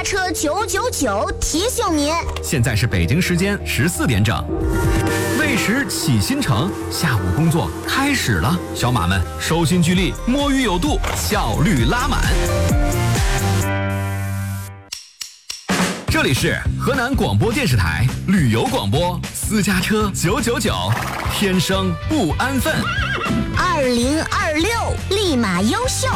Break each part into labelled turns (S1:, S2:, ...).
S1: 车999提醒您，
S2: 现在是北京时间14点整。为时起新城，下午工作开始了，小马们收心聚力，摸鱼有度，效率拉满。这里是河南广播电视台旅游广播，私家车999，天生不安分。
S1: 2026立马优秀。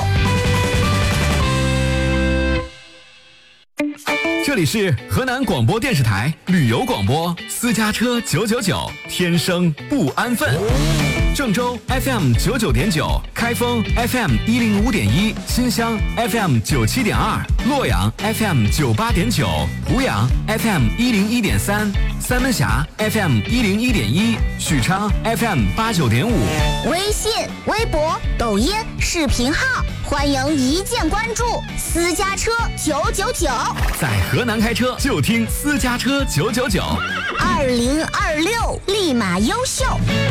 S2: 这里是河南广播电视台旅游广播，私家车999，天生不安分。郑州 FM 99.9，开封 FM 105.1，新乡 FM 97.2，洛阳 FM 98.9，濮阳 FM 101.3，三门峡 FM 101.1，许昌 FM 89.5。
S1: 微信、微博、抖音、视频号，欢迎一键关注私家车999。
S2: 在河南开车就听私家车999。
S1: 2026立马优秀。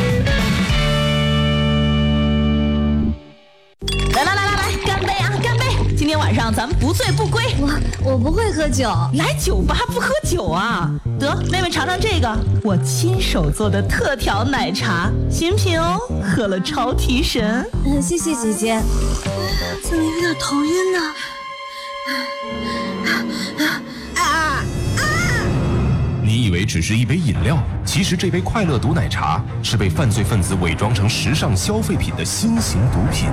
S3: 来，干杯啊，干杯！今天晚上咱们不醉不归。
S4: 我不会喝酒，
S3: 来酒吧不喝酒啊？得，妹妹尝尝这个，我亲手做的特调奶茶，新品哦，喝了超提神。
S4: 谢谢姐姐。怎么有点头晕呢？
S5: 你以为只是一杯饮料，其实这杯快乐毒奶茶是被犯罪分子伪装成时尚消费品的新型毒品。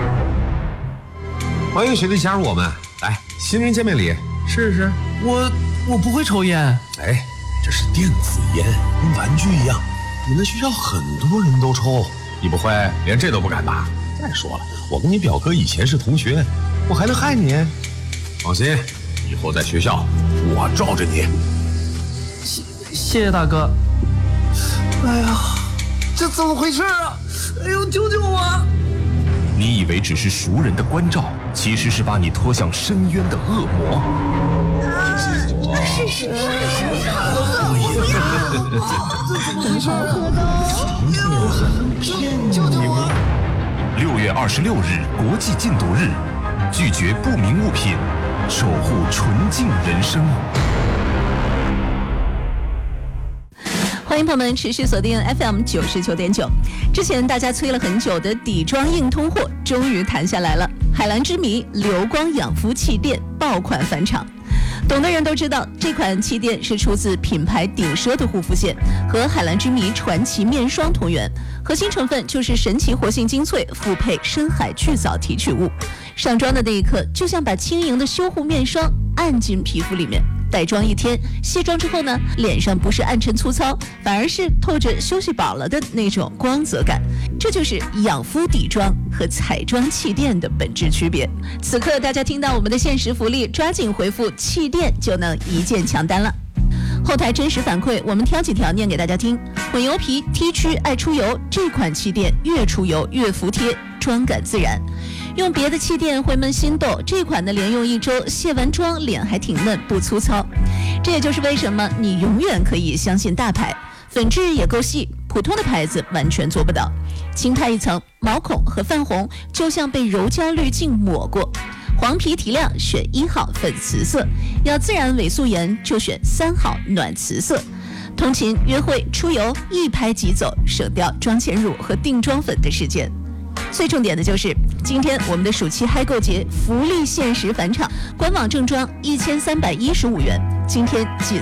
S6: 欢迎学弟加入我们，来，新人见面礼，试试。
S2: 我不会抽烟。
S6: 哎，这是电子烟，跟玩具一样，你们学校很多人都抽，你不会连这都不敢吧？再说了，我跟你表哥以前是同学，我还能害你？放心，以后在学校我罩着你。
S2: 谢谢大哥。
S7: 哎呀，这怎么回事啊？哎呦，救救我！
S5: 你以为只是熟人的关照，其实是把你拖向深渊的恶魔。
S1: 是。
S5: 6月26日国际禁毒日，拒绝不明物品，守护纯净人生。
S3: 欢迎朋友们持续锁定 FM 99.9。之前大家催了很久的底妆硬通货终于谈下来了，海蓝之谜流光养肤气垫爆款返场。懂的人都知道，这款气垫是出自品牌顶奢的护肤线，和海蓝之谜传奇面霜同源，核心成分就是神奇活性精粹复配深海巨藻提取物，上妆的那一刻就像把轻盈的修护面霜按进皮肤里面。带妆一天，卸妆之后呢，脸上不是暗沉粗糙，反而是透着休息饱了的那种光泽感。这就是养肤底妆和彩妆气垫的本质区别。此刻大家听到我们的限时福利，抓紧回复气垫就能一键抢单了。后台真实反馈，我们挑几条念给大家听。混油皮 T 区爱出油，这款气垫越出油越服帖，妆感自然。用别的气垫会闷心痘，这款呢连用1周，卸完妆脸还挺嫩不粗糙。这也就是为什么你永远可以相信大牌，粉质也够细，普通的牌子完全做不到。轻拍一层，毛孔和泛红就像被柔焦滤镜抹过。黄皮提亮选1号粉瓷色，要自然伪素颜就选3号暖瓷色。通勤约会出游一拍即走，省掉妆前乳和定妆粉的时间。最重点的就是今天我们的暑期嗨购节福利限时返场，官网正装1315元，今天仅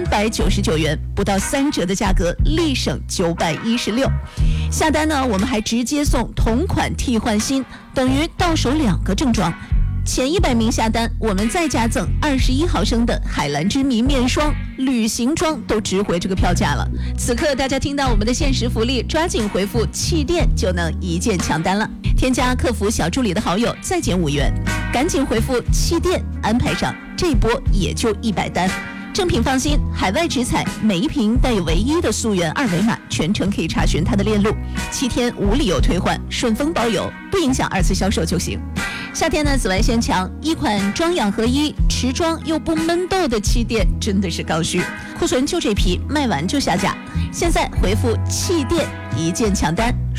S3: 399元，不到3折的价格，立省916。下单呢，我们还直接送同款替换新，等于到手2个正装。前100名下单，我们再加赠21毫升的海蓝之谜面霜，旅行装都值回这个票价了。此刻大家听到我们的限时福利，抓紧回复气垫就能一键抢单了。添加客服小助理的好友再减5元，赶紧回复气垫安排上，这波也就100单。正品放心，海外直采，每一瓶带有唯一的溯源2维码，全程可以查询它的链路，7天无理由退换，顺丰包邮，不影响2次销售就行。夏天呢，紫外线强，一款妆养合一、持妆又不闷痘的气垫真的是刚需，库存就这批，卖完就下架。现在回复气垫一键抢单。